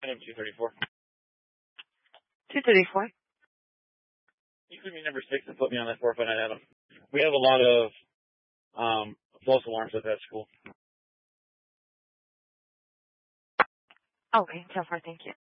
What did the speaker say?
Item 234. 234. You could be number 6 and put me on that 459 item. We have a lot of false alarms at that school. Okay, so far, thank you.